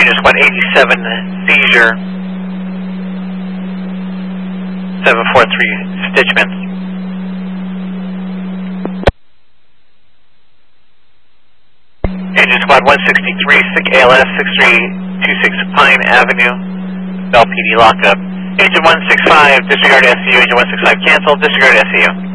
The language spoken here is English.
Engine Squad 87, seizure, 743, Stitchman. Engine Squad 163, SIC ALS 6326 Pine Avenue, Bell PD lockup. Engine 165, disregard SCU, Engine 165 cancel, disregard SCU.